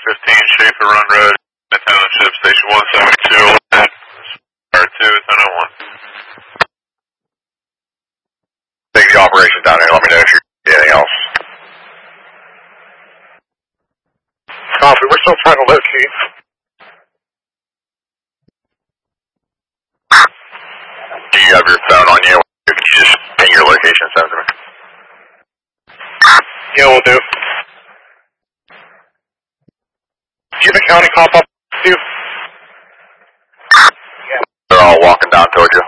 15, Schaefer Run Road, Township, Station 172, R2, 1001. Take the operation down here. Let me know if you see anything else. Copy. We're still trying to locate. Do you have your phone on you? If you just ping your location, send it to me. Yeah, we'll do. Do you have a county cop up too? They're all walking down towards you.